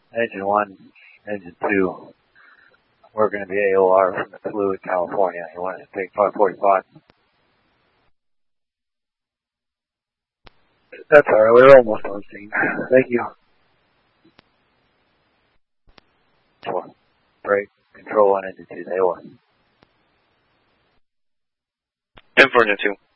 Engine 1, Engine 2. We're going to be AOR from the fluid, California. You want to take 545? That's alright, we're almost on scene. Thank you. Brake, control on Engine 2's AOR. 10 for Engine 2.